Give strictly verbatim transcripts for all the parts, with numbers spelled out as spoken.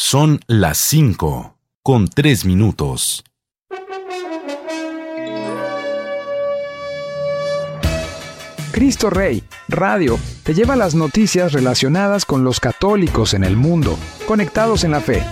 Son las cinco, con tres minutos. Cristo Rey, Radio, te lleva las noticias relacionadas con los católicos en el mundo, conectados en la fe.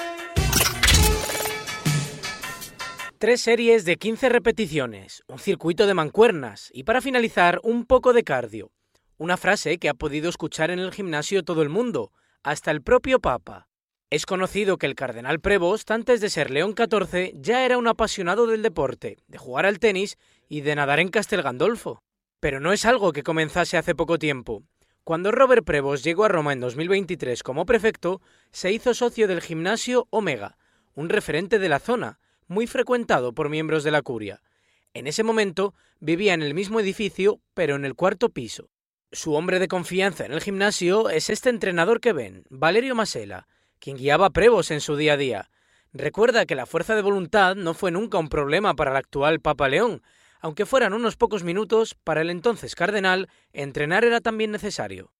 Tres series de quince repeticiones, un circuito de mancuernas y para finalizar un poco de cardio. Una frase que ha podido escuchar en el gimnasio todo el mundo, hasta el propio Papa. Es conocido que el cardenal Prevost, antes de ser León catorce, ya era un apasionado del deporte, de jugar al tenis y de nadar en Castel Gandolfo. Pero no es algo que comenzase hace poco tiempo. Cuando Robert Prevost llegó a Roma en dos mil veintitrés como prefecto, se hizo socio del gimnasio Omega, un referente de la zona, muy frecuentado por miembros de la curia. En ese momento vivía en el mismo edificio, pero en el cuarto piso. Su hombre de confianza en el gimnasio es este entrenador que ven, Valerio Masella, quien guiaba a Prevost en su día a día. Recuerda que la fuerza de voluntad no fue nunca un problema para el actual Papa León, aunque fueran unos pocos minutos, para el entonces cardenal, entrenar era también necesario.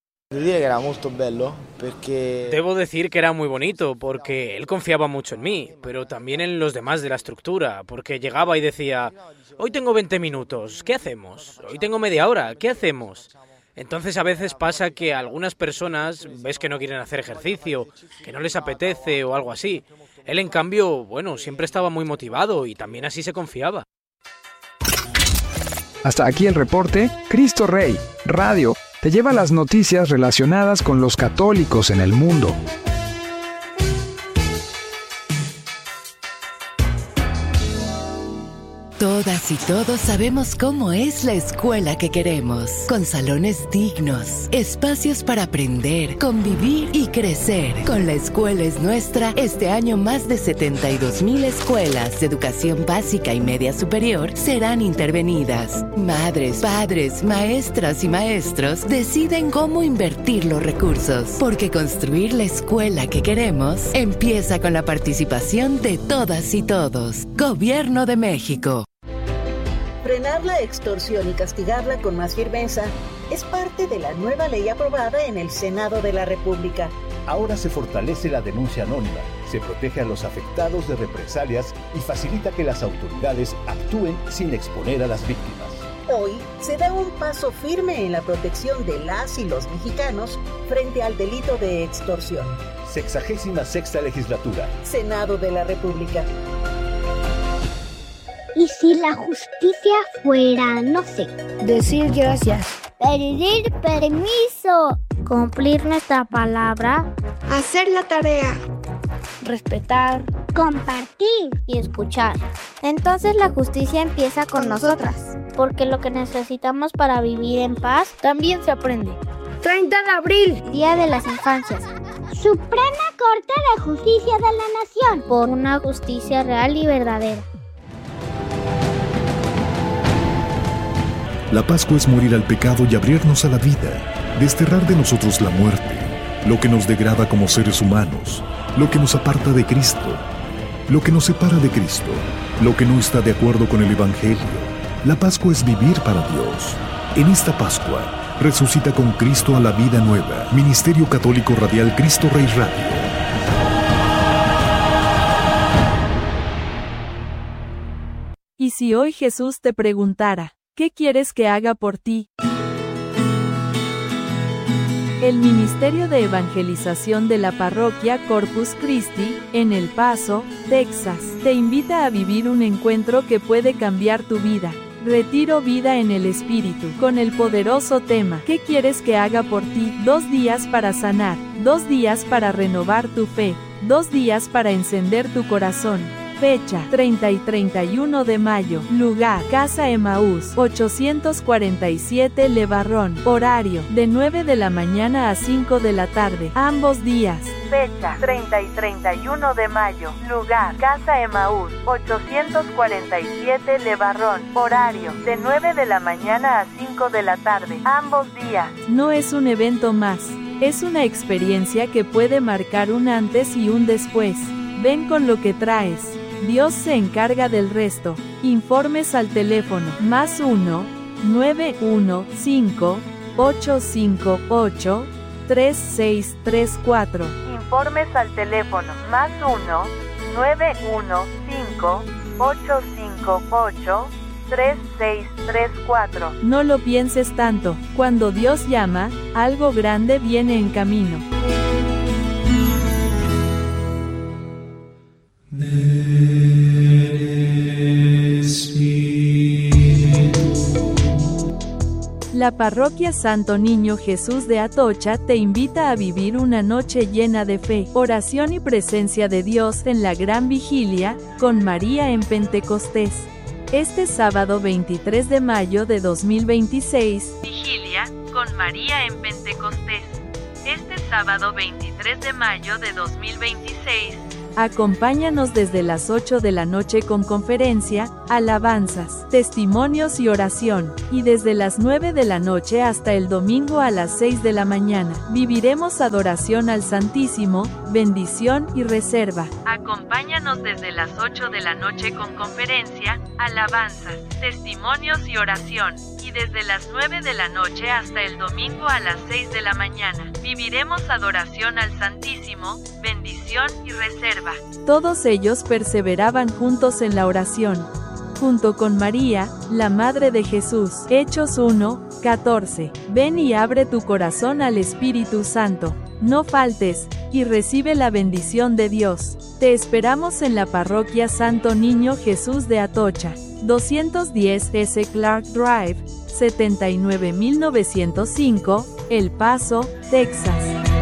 Debo decir que era muy bonito, porque él confiaba mucho en mí, pero también en los demás de la estructura, porque llegaba y decía, hoy tengo veinte minutos, ¿qué hacemos? Hoy tengo media hora, ¿qué hacemos? Entonces a veces pasa que algunas personas ves que no quieren hacer ejercicio, que no les apetece o algo así. Él, en cambio, bueno, siempre estaba muy motivado y también así se confiaba. Hasta aquí el reporte. Cristo Rey, Radio, te lleva las noticias relacionadas con los católicos en el mundo. Todas y todos sabemos cómo es la escuela que queremos, con salones dignos, espacios para aprender, convivir y crecer. Con La Escuela es Nuestra, este año más de setenta y dos mil escuelas de educación básica y media superior serán intervenidas. Madres, padres, maestras y maestros deciden cómo invertir los recursos, porque construir la escuela que queremos empieza con la participación de todas y todos. Gobierno de México. Frenar la extorsión y castigarla con más firmeza es parte de la nueva ley aprobada en el Senado de la República. Ahora se fortalece la denuncia anónima, se protege a los afectados de represalias y facilita que las autoridades actúen sin exponer a las víctimas. Hoy se da un paso firme en la protección de las y los mexicanos frente al delito de extorsión. Sexagésima sexta legislatura. Senado de la República. ¿Y si la justicia fuera, no sé, decir gracias, pedir permiso, cumplir nuestra palabra, hacer la tarea, respetar, compartir y escuchar? Entonces la justicia empieza con nosotras, porque lo que necesitamos para vivir en paz también se aprende. treinta de abril, Día de las Infancias. Suprema Corte de Justicia de la Nación, por una justicia real y verdadera. La Pascua es morir al pecado y abrirnos a la vida, desterrar de nosotros la muerte, lo que nos degrada como seres humanos, lo que nos aparta de Cristo, lo que nos separa de Cristo, lo que no está de acuerdo con el Evangelio. La Pascua es vivir para Dios. En esta Pascua, resucita con Cristo a la vida nueva. Ministerio Católico Radial Cristo Rey Radio. ¿Y si hoy Jesús te preguntara, ¿qué quieres que haga por ti? El Ministerio de Evangelización de la Parroquia Corpus Christi, en El Paso, Texas, te invita a vivir un encuentro que puede cambiar tu vida. Retiro Vida en el Espíritu, con el poderoso tema ¿qué quieres que haga por ti? Dos días para sanar, dos días para renovar tu fe, dos días para encender tu corazón. Fecha treinta y treinta y uno de mayo. Lugar Casa Emaús ochocientos cuarenta y siete Levarrón. Horario de nueve de la mañana a cinco de la tarde. Ambos días. Fecha treinta y treinta y uno de mayo. Lugar Casa Emaús ochocientos cuarenta y siete Levarrón. Horario de nueve de la mañana a cinco de la tarde. Ambos días. No es un evento más. Es una experiencia que puede marcar un antes y un después. Ven con lo que traes. Dios se encarga del resto. Informes al teléfono más uno, nueve uno cinco, ocho cinco ocho, tres seis tres cuatro. Informes al teléfono más uno, nueve uno cinco, ocho cinco ocho, tres seis tres cuatro. No lo pienses tanto, cuando Dios llama, algo grande viene en camino. La Parroquia Santo Niño Jesús de Atocha te invita a vivir una noche llena de fe, oración y presencia de Dios en la Gran Vigilia, con María en Pentecostés. Este sábado veintitrés de mayo de dos mil veintiséis, Vigilia, con María en Pentecostés. Este sábado veintitrés de mayo de dos mil veintiséis, acompáñanos desde las ocho de la noche con conferencia, alabanzas, testimonios y oración, y desde las nueve de la noche hasta el domingo a las seis de la mañana. Viviremos adoración al Santísimo, bendición y reserva. Acompáñanos desde las ocho de la noche con conferencia, alabanzas, testimonios y oración, y desde las nueve de la noche hasta el domingo a las seis de la mañana. Viviremos adoración al Santísimo, bendición y reserva. Todos ellos perseveraban juntos en la oración, junto con María, la Madre de Jesús. Hechos uno, catorce. Ven y abre tu corazón al Espíritu Santo. No faltes, y recibe la bendición de Dios. Te esperamos en la Parroquia Santo Niño Jesús de Atocha, doscientos diez S Clark Drive, setenta y nueve mil novecientos cinco, El Paso, Texas.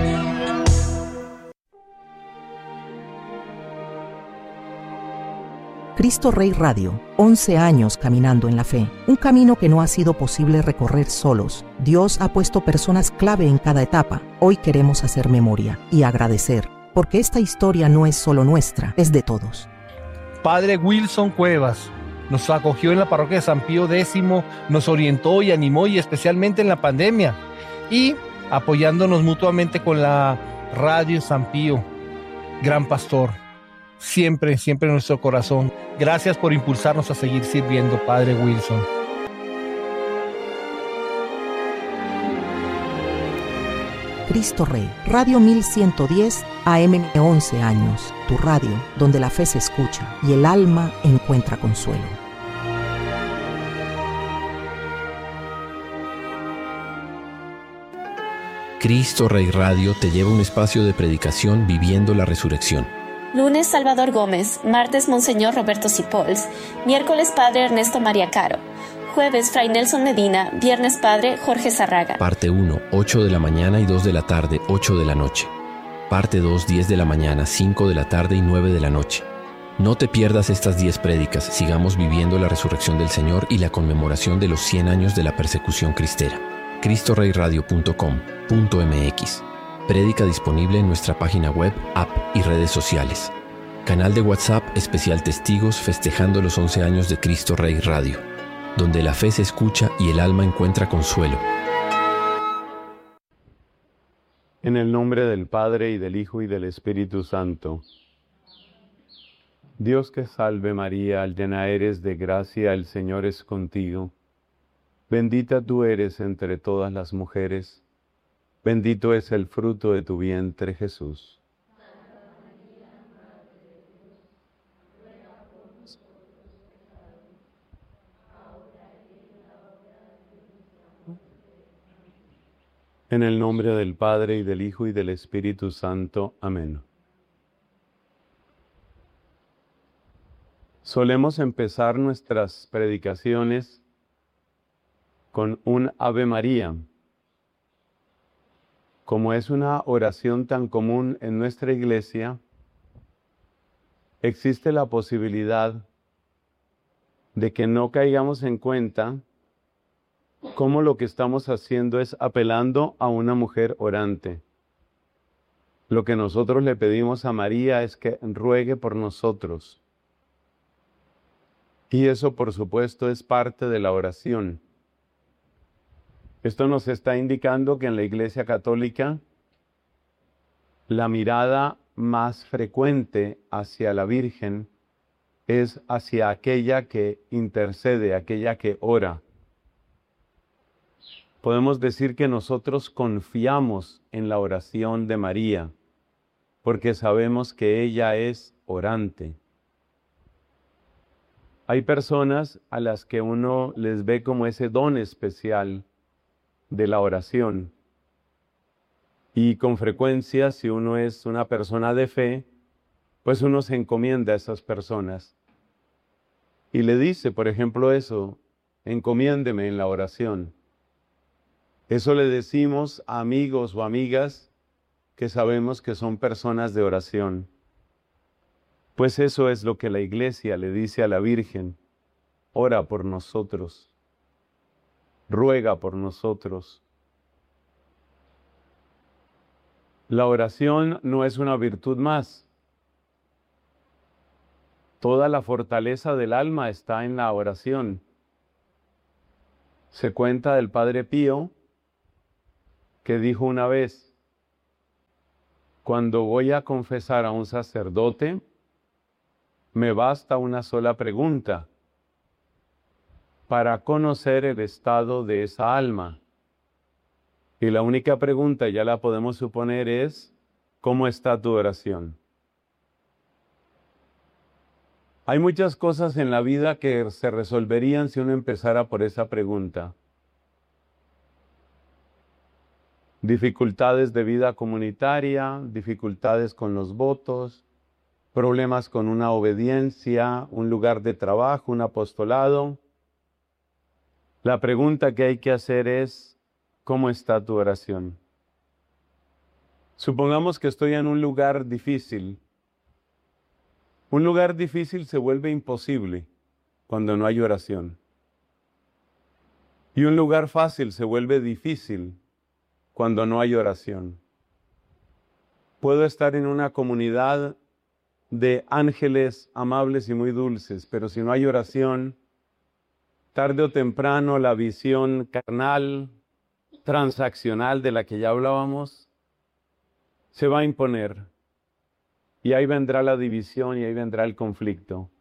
Cristo Rey Radio, once años caminando en la fe, un camino que no ha sido posible recorrer solos. Dios ha puesto personas clave en cada etapa. Hoy queremos hacer memoria y agradecer, porque esta historia no es solo nuestra, es de todos. Padre Wilson Cuevas nos acogió en la parroquia de San Pío X, nos orientó y animó, y especialmente en la pandemia, y apoyándonos mutuamente con la radio San Pío. Gran pastor, siempre, siempre en nuestro corazón. Gracias por impulsarnos a seguir sirviendo, Padre Wilson. Cristo Rey, Radio mil ciento diez A M, once años, tu radio, donde la fe se escucha y el alma encuentra consuelo. Cristo Rey Radio te lleva a un espacio de predicación viviendo la resurrección. Lunes Salvador Gómez, martes Monseñor Roberto Cipols, miércoles Padre Ernesto María Caro, jueves Fray Nelson Medina, viernes Padre Jorge Zarraga. Parte uno, ocho de la mañana y dos de la tarde, ocho de la noche. Parte dos, diez de la mañana, cinco de la tarde y nueve de la noche. No te pierdas estas diez prédicas, sigamos viviendo la resurrección del Señor y la conmemoración de los cien años de la persecución cristera. cristo rey radio punto com punto m x. Prédica disponible en nuestra página web, app y redes sociales. Canal de WhatsApp especial Testigos festejando los once años de Cristo Rey Radio, donde la fe se escucha y el alma encuentra consuelo. En el nombre del Padre, y del Hijo, y del Espíritu Santo. Dios que salve María, llena eres de gracia, el Señor es contigo. Bendita tú eres entre todas las mujeres, bendito es el fruto de tu vientre, Jesús. En el nombre del Padre, y del Hijo, y del Espíritu Santo. Amén. Solemos empezar nuestras predicaciones con un Ave María. Como es una oración tan común en nuestra iglesia, existe la posibilidad de que no caigamos en cuenta cómo lo que estamos haciendo es apelando a una mujer orante. Lo que nosotros le pedimos a María es que ruegue por nosotros. Y eso, por supuesto, es parte de la oración. Esto nos está indicando que en la Iglesia Católica la mirada más frecuente hacia la Virgen es hacia aquella que intercede, aquella que ora. Podemos decir que nosotros confiamos en la oración de María. porque sabemos que ella es orante. Hay personas a las que uno les ve como ese don especial de la oración. Y con frecuencia, si uno es una persona de fe, pues uno se encomienda a esas personas. Y le dice, por ejemplo, eso, encomiéndeme en la oración. Eso le decimos a amigos o amigas que sabemos que son personas de oración. Pues eso es lo que la Iglesia le dice a la Virgen: ora por nosotros, ruega por nosotros. La oración no es una virtud más. Toda la fortaleza del alma está en la oración. Se cuenta del Padre Pío que dijo una vez: cuando voy a confesar a un sacerdote, me basta una sola pregunta para conocer el estado de esa alma. Y la única pregunta, ya la podemos suponer, es: ¿cómo está tu oración? Hay muchas cosas en la vida que se resolverían si uno empezara por esa pregunta. Dificultades de vida comunitaria, dificultades con los votos, problemas con una obediencia, un lugar de trabajo, un apostolado. La pregunta que hay que hacer es: ¿cómo está tu oración? Supongamos que estoy en un lugar difícil. Un lugar difícil se vuelve imposible cuando no hay oración. Y un lugar fácil se vuelve difícil cuando no hay oración. Puedo estar en una comunidad de ángeles amables y muy dulces, pero si no hay oración, tarde o temprano la visión carnal, transaccional de la que ya hablábamos, se va a imponer. Y ahí vendrá la división y ahí vendrá el conflicto.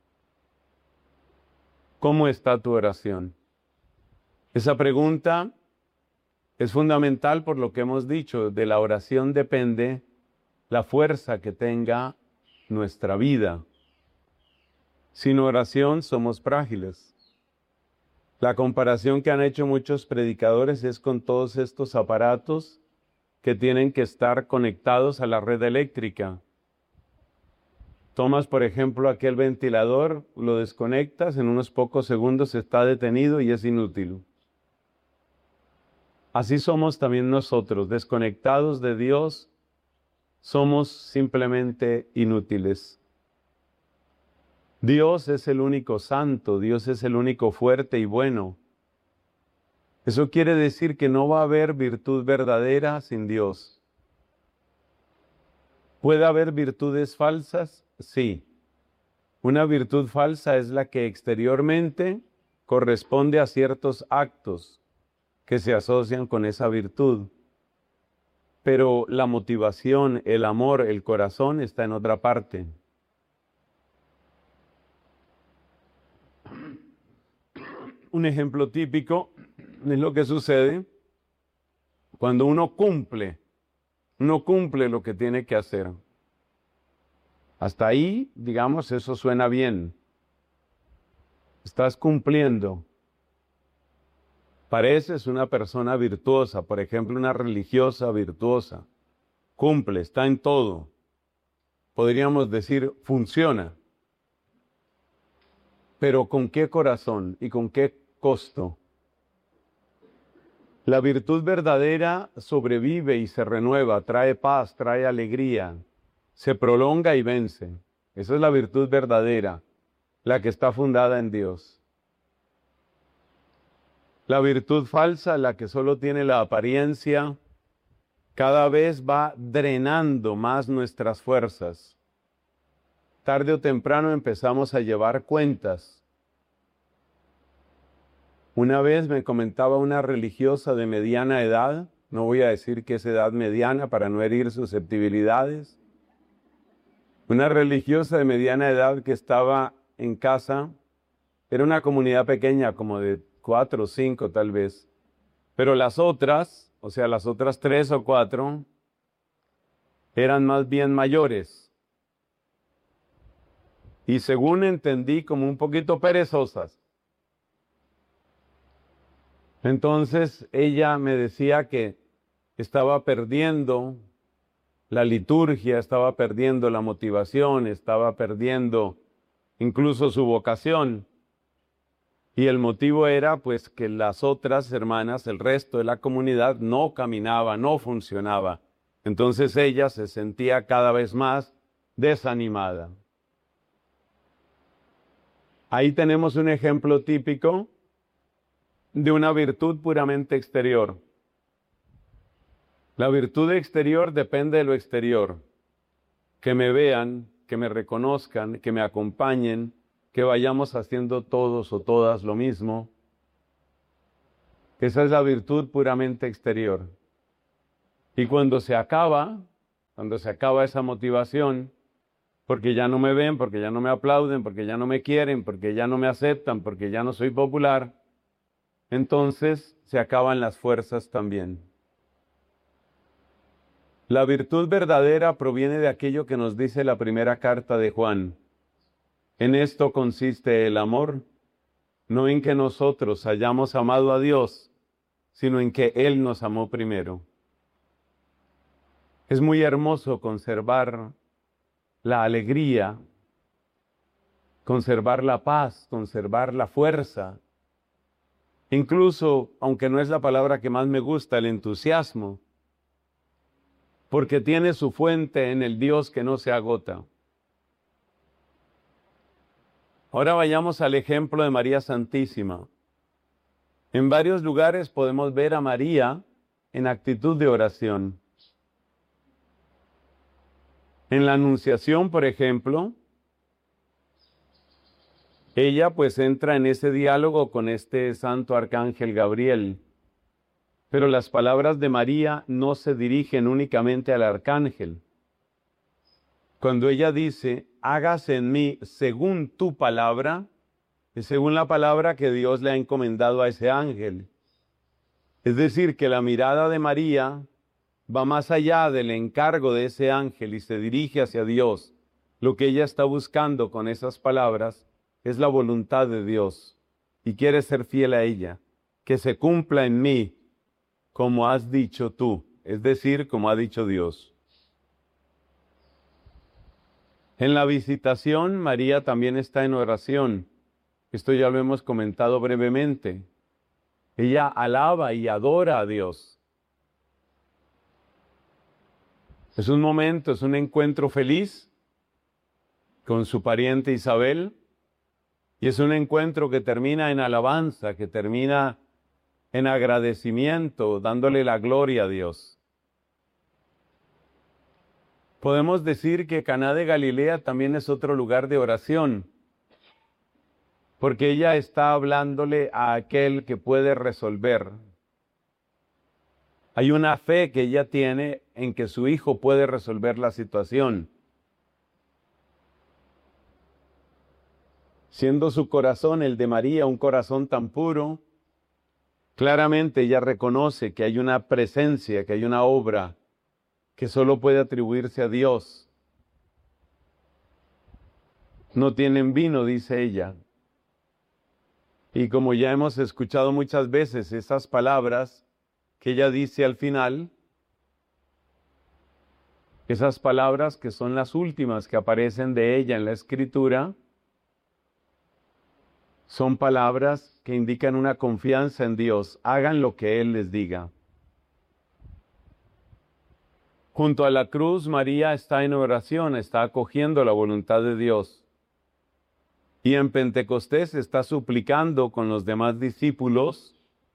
¿Cómo está tu oración? Esa pregunta es fundamental por lo que hemos dicho. De la oración depende la fuerza que tenga nuestra vida. Sin oración somos frágiles. La comparación que han hecho muchos predicadores es con todos estos aparatos que tienen que estar conectados a la red eléctrica. Tomas, por ejemplo, aquel ventilador, lo desconectas, en unos pocos segundos está detenido y es inútil. Así somos también nosotros, desconectados de Dios, somos simplemente inútiles. Dios es el único santo, Dios es el único fuerte y bueno. Eso quiere decir que no va a haber virtud verdadera sin Dios. ¿Puede haber virtudes falsas? Sí. Una virtud falsa es la que exteriormente corresponde a ciertos actos que se asocian con esa virtud. Pero la motivación, el amor, el corazón está en otra parte. Un ejemplo típico es lo que sucede cuando uno cumple, uno cumple lo que tiene que hacer. Hasta ahí, digamos, eso suena bien. Estás cumpliendo. Pareces una persona virtuosa, por ejemplo, una religiosa virtuosa. Cumple, está en todo. Podríamos decir, funciona. Pero ¿con qué corazón y con qué costo? La virtud verdadera sobrevive y se renueva, trae paz, trae alegría, se prolonga y vence. Esa es la virtud verdadera, la que está fundada en Dios. La virtud falsa, la que solo tiene la apariencia, cada vez va drenando más nuestras fuerzas. Tarde o temprano empezamos a llevar cuentas. Una vez me comentaba una religiosa de mediana edad, no voy a decir que es edad mediana para no herir susceptibilidades, una religiosa de mediana edad que estaba en casa, era una comunidad pequeña, como de cuatro o cinco tal vez, pero las otras, o sea, las otras tres o cuatro, eran más bien mayores. Y según entendí, como un poquito perezosas. Entonces ella me decía que estaba perdiendo la liturgia, estaba perdiendo la motivación, estaba perdiendo incluso su vocación. Y el motivo era pues que las otras hermanas, el resto de la comunidad, no caminaba, no funcionaba. Entonces ella se sentía cada vez más desanimada. Ahí tenemos un ejemplo típico de una virtud puramente exterior. La virtud exterior depende de lo exterior. Que me vean, que me reconozcan, que me acompañen, que vayamos haciendo todos o todas lo mismo. Esa es la virtud puramente exterior. Y cuando se acaba, cuando se acaba esa motivación, porque ya no me ven, porque ya no me aplauden, porque ya no me quieren, porque ya no me aceptan, porque ya no soy popular, entonces se acaban las fuerzas también. La virtud verdadera proviene de aquello que nos dice la primera carta de Juan. En esto consiste el amor, no en que nosotros hayamos amado a Dios, sino en que Él nos amó primero. Es muy hermoso conservar la alegría, conservar la paz, conservar la fuerza, incluso, aunque no es la palabra que más me gusta, el entusiasmo, porque tiene su fuente en el Dios que no se agota. Ahora vayamos al ejemplo de María Santísima. En varios lugares podemos ver a María en actitud de oración. En la Anunciación, por ejemplo, ella pues entra en ese diálogo con este santo arcángel Gabriel. Pero las palabras de María no se dirigen únicamente al arcángel. Cuando ella dice, hágase en mí según tu palabra, es según la palabra que Dios le ha encomendado a ese ángel. Es decir, que la mirada de María va más allá del encargo de ese ángel y se dirige hacia Dios. Lo que ella está buscando con esas palabras es la voluntad de Dios y quiere ser fiel a ella. Que se cumpla en mí como has dicho tú, es decir, como ha dicho Dios. En la Visitación, María también está en oración. Esto ya lo hemos comentado brevemente. Ella alaba y adora a Dios. Es un momento, es un encuentro feliz con su pariente Isabel, y es un encuentro que termina en alabanza, que termina en agradecimiento, dándole la gloria a Dios. Podemos decir que Caná de Galilea también es otro lugar de oración, porque ella está hablándole a aquel que puede resolver. Hay una fe que ella tiene en que su hijo puede resolver la situación. Siendo su corazón, el de María, un corazón tan puro, claramente ella reconoce que hay una presencia, que hay una obra que solo puede atribuirse a Dios. No tienen vino, dice ella. Y como ya hemos escuchado muchas veces esas palabras que ella dice al final, esas palabras que son las últimas que aparecen de ella en la Escritura, son palabras que indican una confianza en Dios. Hagan lo que Él les diga. Junto a la cruz, María está en oración, está acogiendo la voluntad de Dios. Y en Pentecostés está suplicando con los demás discípulos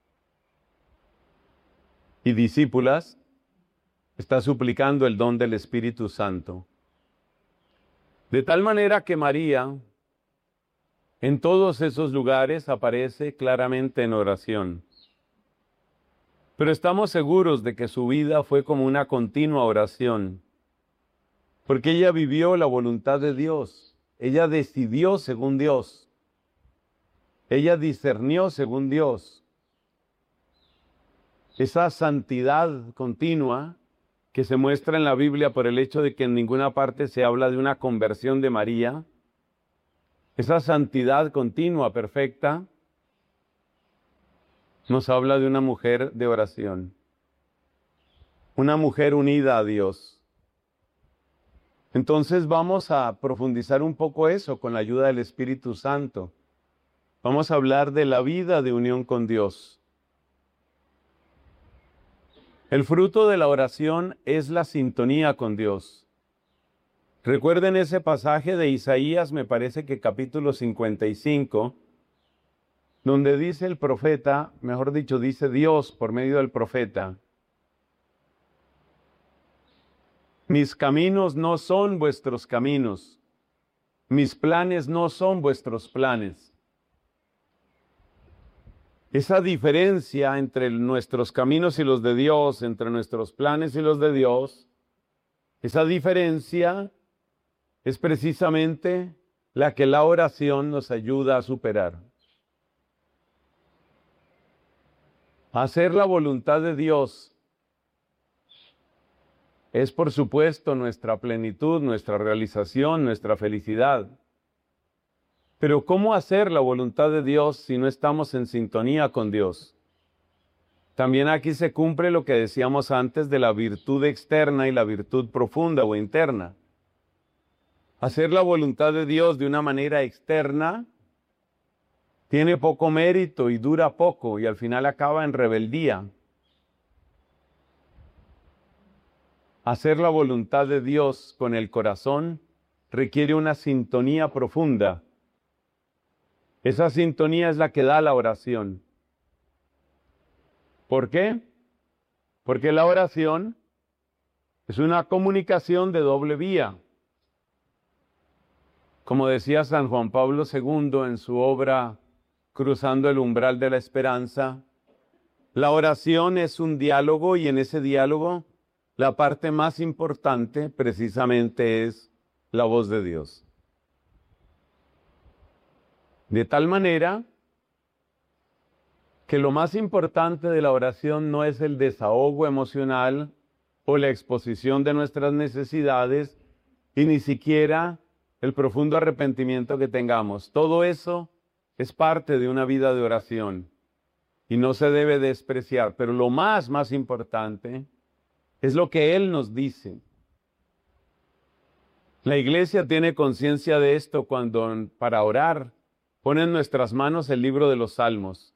y discípulas, está suplicando el don del Espíritu Santo. De tal manera que María, en todos esos lugares, aparece claramente en oración. Pero estamos seguros de que su vida fue como una continua oración, porque ella vivió la voluntad de Dios, ella decidió según Dios, ella discernió según Dios. Esa santidad continua que se muestra en la Biblia por el hecho de que en ninguna parte se habla de una conversión de María, esa santidad continua, perfecta, nos habla de una mujer de oración, una mujer unida a Dios. Entonces vamos a profundizar un poco eso con la ayuda del Espíritu Santo. Vamos a hablar de la vida de unión con Dios. El fruto de la oración es la sintonía con Dios. Recuerden ese pasaje de Isaías, me parece que capítulo cincuenta y cinco, donde dice el profeta, mejor dicho, dice Dios por medio del profeta: mis caminos no son vuestros caminos, mis planes no son vuestros planes. Esa diferencia entre nuestros caminos y los de Dios, entre nuestros planes y los de Dios, esa diferencia es precisamente la que la oración nos ayuda a superar. Hacer la voluntad de Dios es, por supuesto, nuestra plenitud, nuestra realización, nuestra felicidad. Pero ¿cómo hacer la voluntad de Dios si no estamos en sintonía con Dios? También aquí se cumple lo que decíamos antes de la virtud externa y la virtud profunda o interna. Hacer la voluntad de Dios de una manera externa tiene poco mérito y dura poco y al final acaba en rebeldía. Hacer la voluntad de Dios con el corazón requiere una sintonía profunda. Esa sintonía es la que da la oración. ¿Por qué? Porque la oración es una comunicación de doble vía. Como decía San Juan Pablo segundo en su obra Cruzando el umbral de la esperanza, la oración es un diálogo y en ese diálogo la parte más importante precisamente es la voz de Dios. De tal manera que lo más importante de la oración no es el desahogo emocional o la exposición de nuestras necesidades y ni siquiera el profundo arrepentimiento que tengamos. Todo eso es parte de una vida de oración y no se debe despreciar, pero lo más, más importante es lo que Él nos dice. La Iglesia tiene conciencia de esto cuando para orar pone en nuestras manos el libro de los Salmos.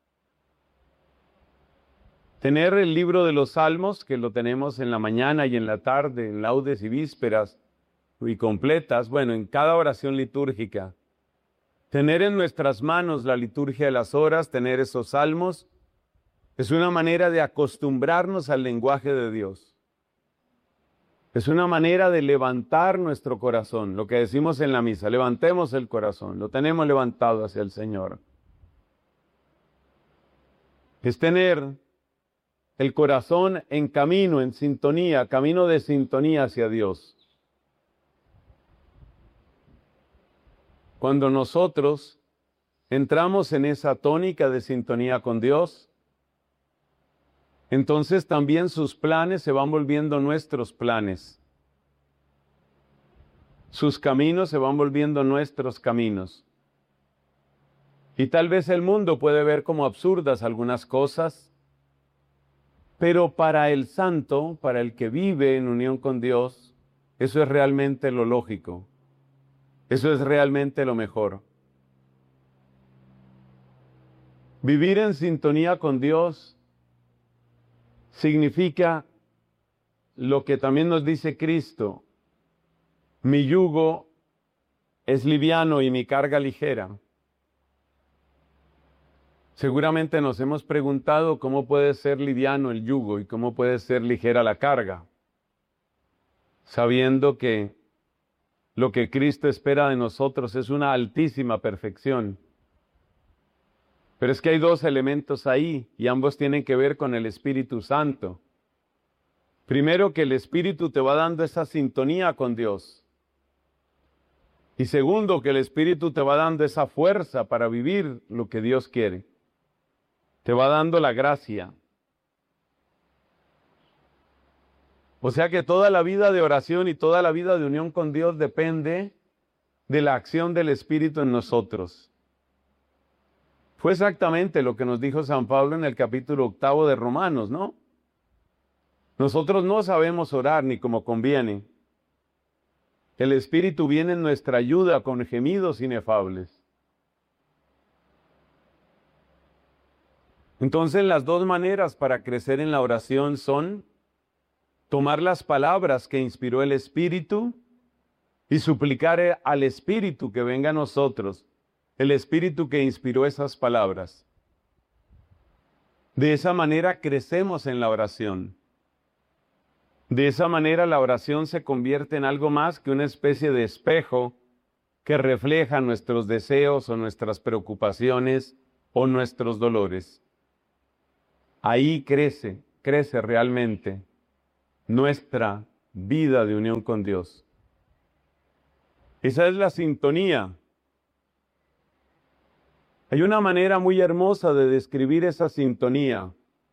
Tener el libro de los Salmos, que lo tenemos en la mañana y en la tarde, en laudes y vísperas y completas, bueno, en cada oración litúrgica. Tener en nuestras manos la liturgia de las horas, tener esos salmos, es una manera de acostumbrarnos al lenguaje de Dios. Es una manera de levantar nuestro corazón, lo que decimos en la misa, levantemos el corazón, lo tenemos levantado hacia el Señor. Es tener el corazón en camino, en sintonía, camino de sintonía hacia Dios. Cuando nosotros entramos en esa tónica de sintonía con Dios, entonces también sus planes se van volviendo nuestros planes. Sus caminos se van volviendo nuestros caminos. Y tal vez el mundo puede ver como absurdas algunas cosas, pero para el santo, para el que vive en unión con Dios, eso es realmente lo lógico. Eso es realmente lo mejor. Vivir en sintonía con Dios significa lo que también nos dice Cristo: mi yugo es liviano y mi carga ligera. Seguramente nos hemos preguntado cómo puede ser liviano el yugo y cómo puede ser ligera la carga, sabiendo que lo que Cristo espera de nosotros es una altísima perfección. Pero es que hay dos elementos ahí y ambos tienen que ver con el Espíritu Santo. Primero, que el Espíritu te va dando esa sintonía con Dios. Y segundo, que el Espíritu te va dando esa fuerza para vivir lo que Dios quiere. Te va dando la gracia. O sea que toda la vida de oración y toda la vida de unión con Dios depende de la acción del Espíritu en nosotros. Fue exactamente lo que nos dijo San Pablo en el capítulo octavo de Romanos, ¿no? Nosotros no sabemos orar ni como conviene. El Espíritu viene en nuestra ayuda con gemidos inefables. Entonces, las dos maneras para crecer en la oración son tomar las palabras que inspiró el Espíritu y suplicar al Espíritu que venga a nosotros, el Espíritu que inspiró esas palabras. De esa manera crecemos en la oración. De esa manera la oración se convierte en algo más que una especie de espejo que refleja nuestros deseos o nuestras preocupaciones o nuestros dolores. Ahí crece, crece realmente nuestra vida de unión con Dios. Esa es la sintonía. Hay una manera muy hermosa de describir esa sintonía.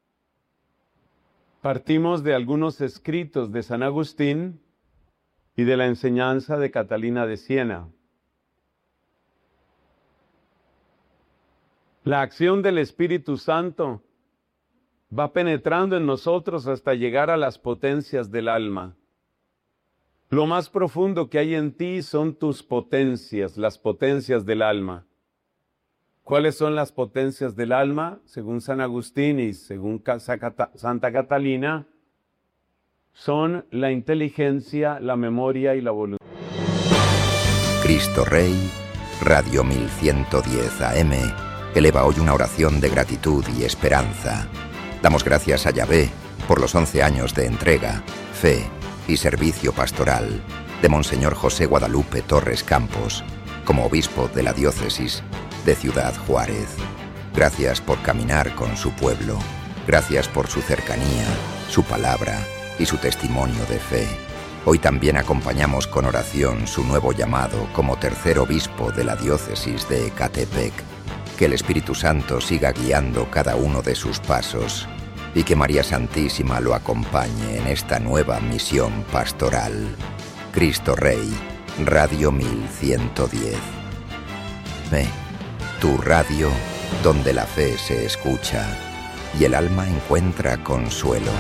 Partimos de algunos escritos de San Agustín y de la enseñanza de Catalina de Siena. La acción del Espíritu Santo va penetrando en nosotros hasta llegar a las potencias del alma. Lo más profundo que hay en ti son tus potencias, las potencias del alma. ¿Cuáles son las potencias del alma? Según San Agustín y según Santa Catalina, son la inteligencia, la memoria y la voluntad. Cristo Rey, Radio mil ciento diez A M, eleva hoy una oración de gratitud y esperanza. Damos gracias a Yahvé por los once años de entrega, fe y servicio pastoral de Monseñor José Guadalupe Torres Campos, como obispo de la diócesis de Ciudad Juárez. Gracias por caminar con su pueblo. Gracias por su cercanía, su palabra y su testimonio de fe. Hoy también acompañamos con oración su nuevo llamado como tercer obispo de la diócesis de Ecatepec. Que el Espíritu Santo siga guiando cada uno de sus pasos y que María Santísima lo acompañe en esta nueva misión pastoral. Cristo Rey, Radio mil ciento diez. Fe, tu radio donde la fe se escucha y el alma encuentra consuelo.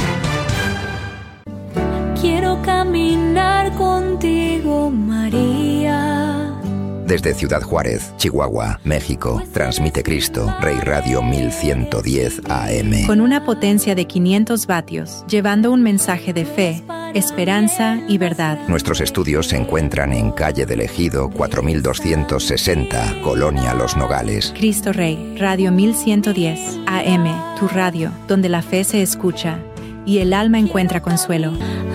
Quiero caminar contigo, María. Desde Ciudad Juárez, Chihuahua, México, transmite Cristo Rey Radio mil ciento diez A M. Con una potencia de quinientos vatios, llevando un mensaje de fe, esperanza y verdad. Nuestros estudios se encuentran en calle del Ejido cuatro mil doscientos sesenta, Colonia Los Nogales. Cristo Rey, Radio mil ciento diez A M, tu radio, donde la fe se escucha y el alma encuentra consuelo.